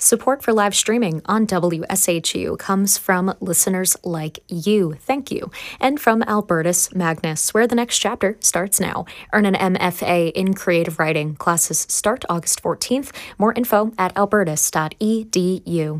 Support for live streaming on WSHU comes from listeners like you. Thank you. And from Albertus Magnus, where the next chapter starts now. Earn an MFA in creative writing. Classes start August 14th. More info at albertus.edu.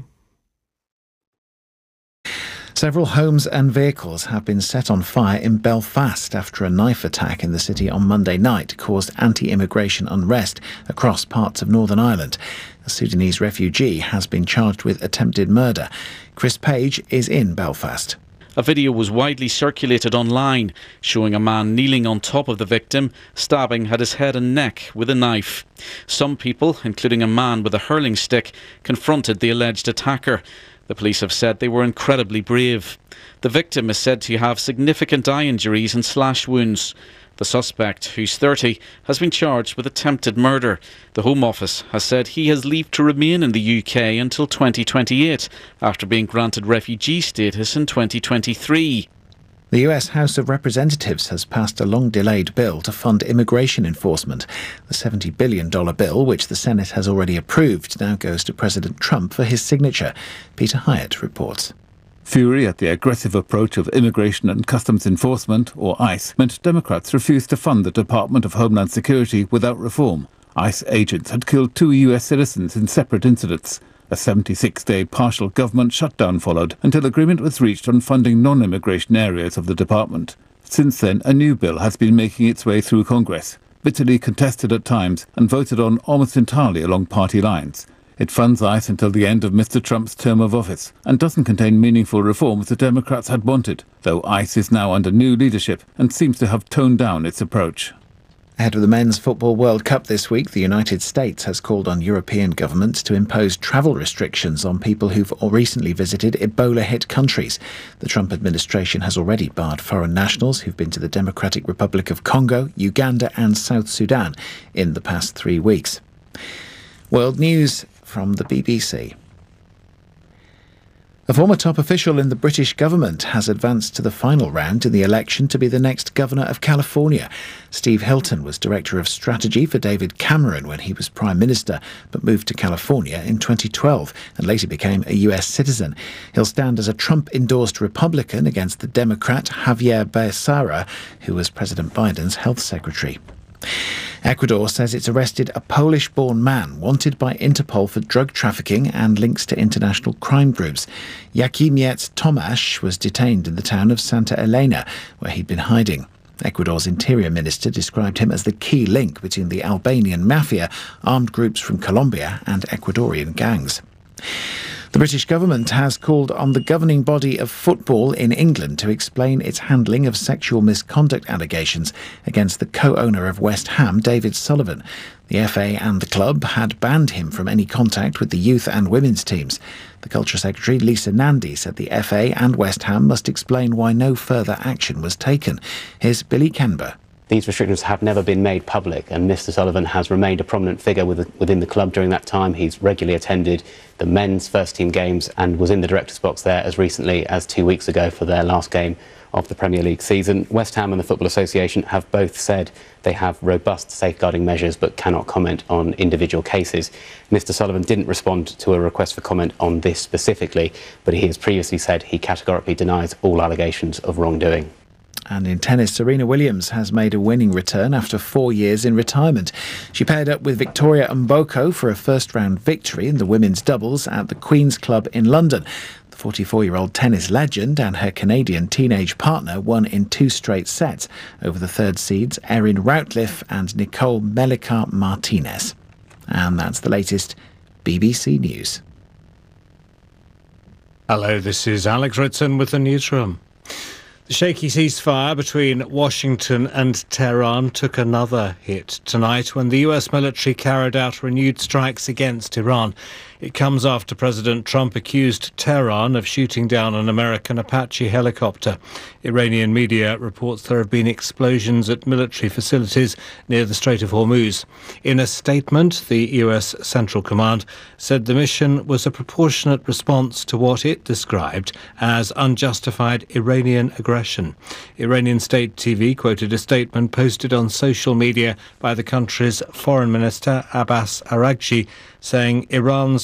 Several homes and vehicles have been set on fire in Belfast after a knife attack in the city on Monday night caused anti-immigration unrest across parts of Northern Ireland. A Sudanese refugee has been charged with attempted murder. Chris Page is in Belfast. A video was widely circulated online showing a man kneeling on top of the victim, stabbing at his head and neck with a knife. Some people, including a man with a hurling stick, confronted the alleged attacker. The police have said they were incredibly brave. The victim is said to have significant eye injuries and slash wounds. The suspect, who's 30, has been charged with attempted murder. The Home Office has said he has leave to remain in the UK until 2028, after being granted refugee status in 2023. The US House of Representatives has passed a long-delayed bill to fund immigration enforcement. The $70 billion bill, which the Senate has already approved, now goes to President Trump for his signature. Peter Hyatt reports. Fury at the aggressive approach of Immigration and Customs Enforcement, or ICE, meant Democrats refused to fund the Department of Homeland Security without reform. ICE agents had killed 2 US citizens in separate incidents. A 76-day partial government shutdown followed until agreement was reached on funding non-immigration areas of the department. Since then, a new bill has been making its way through Congress, bitterly contested at times and voted on almost entirely along party lines. It funds ICE until the end of Mr. Trump's term of office and doesn't contain meaningful reforms the Democrats had wanted, though ICE is now under new leadership and seems to have toned down its approach. Ahead of the Men's Football World Cup this week, the United States has called on European governments to impose travel restrictions on people who've recently visited Ebola-hit countries. The Trump administration has already barred foreign nationals who've been to the Democratic Republic of Congo, Uganda and South Sudan in the past 3 weeks. World News from the BBC. A former top official in the British government has advanced to the final round in the election to be the next governor of California. Steve Hilton was director of strategy for David Cameron when he was Prime Minister, but moved to California in 2012 and later became a US citizen. He'll stand as a Trump-endorsed Republican against the Democrat Javier Becerra, who was President Biden's health secretary. Ecuador says it's arrested a Polish-born man wanted by Interpol for drug trafficking and links to international crime groups. Jakimiec Tomasz was detained in the town of Santa Elena, where he'd been hiding. Ecuador's interior minister described him as the key link between the Albanian mafia, armed groups from Colombia and Ecuadorian gangs. The British government has called on the governing body of football in England to explain its handling of sexual misconduct allegations against the co-owner of West Ham, David Sullivan. The FA and the club had banned him from any contact with the youth and women's teams. The Culture Secretary, Lisa Nandy, said the FA and West Ham must explain why no further action was taken. Here's Billy Kenber. These restrictions have never been made public, and Mr. Sullivan has remained a prominent figure within the club during that time. He's regularly attended the men's first-team games and was in the director's box there as recently as 2 weeks ago for their last game of the Premier League season. West Ham and the Football Association have both said they have robust safeguarding measures but cannot comment on individual cases. Mr. Sullivan didn't respond to a request for comment on this specifically, but he has previously said he categorically denies all allegations of wrongdoing. And in tennis, Serena Williams has made a winning return after 4 years in retirement. She paired up with Victoria Mboko for a first-round victory in the women's doubles at the Queen's Club in London. The 44-year-old tennis legend and her Canadian teenage partner won in 2 straight sets over the third seeds Erin Routliffe and Nicole Melichar Martinez. And that's the latest BBC News. Hello, this is Alex Ritson with the newsroom. The shaky ceasefire between Washington and Tehran took another hit tonight when the US military carried out renewed strikes against Iran. It comes after President Trump accused Tehran of shooting down an American Apache helicopter. Iranian media reports there have been explosions at military facilities near the Strait of Hormuz. In a statement, the US Central Command said the mission was a proportionate response to what it described as unjustified Iranian aggression. Iranian state TV quoted a statement posted on social media by the country's foreign minister Abbas Araghchi saying Iran's